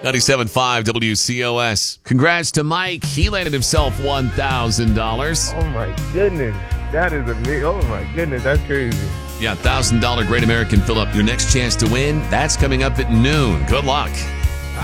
97.5 WCOS. Congrats to Mike. He landed himself $1,000. Oh my goodness. That is amazing. Oh my goodness. That's crazy. Yeah, $1,000 Great American Fill-Up. Your next chance to win, that's coming up at noon. Good luck.